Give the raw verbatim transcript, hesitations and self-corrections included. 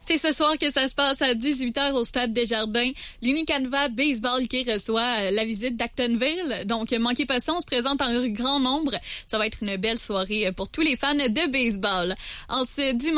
C'est ce soir que ça se passe à dix-huit heures au Stade Desjardins. L'Unicanva Baseball qui reçoit la visite d'Actonville. Donc, manquez pas ça, on se présente en grand nombre. Ça va être une belle soirée pour tous les fans de baseball. En ce dimanche,